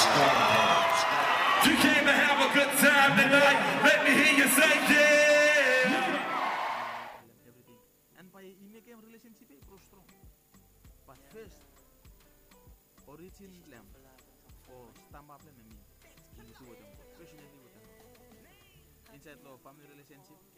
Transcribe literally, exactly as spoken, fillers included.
You came to have a good time tonight. Let me hear you say yeah. Everything. And by making relationship is strong. But first, origin lamb or stamp up lamb me. Especially with them. Inside the family relationship.